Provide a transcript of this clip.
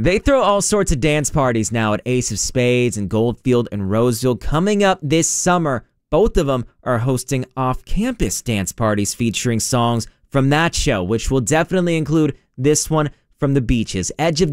They throw all sorts of dance parties now at Ace of Spades and Goldfield and Roseville. Coming up this summer, both of them are hosting off-campus dance parties featuring songs from that show, which will definitely include this one from the Beaches. Edge of